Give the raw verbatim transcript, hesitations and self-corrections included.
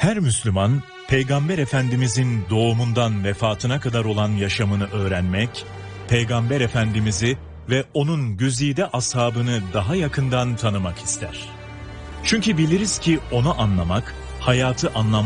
Her Müslüman, Peygamber Efendimizin doğumundan vefatına kadar olan yaşamını öğrenmek, Peygamber Efendimiz'i ve onun güzide ashabını daha yakından tanımak ister. Çünkü biliriz ki onu anlamak, hayatı anlamlı